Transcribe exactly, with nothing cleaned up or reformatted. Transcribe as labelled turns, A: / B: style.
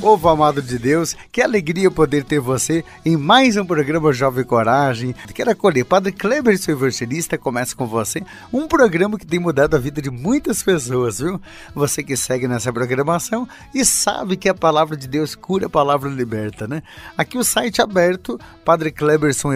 A: Povo amado de Deus, que alegria poder ter você em mais um programa Jovem Coragem. Quero acolher Padre Kleber, seu evangelista, começa com você, um programa que tem mudado a vida de muitas pessoas, viu? Você que segue nessa programação e sabe que a palavra de Deus cura, a palavra liberta, né? Aqui o site aberto, Padre Kleberson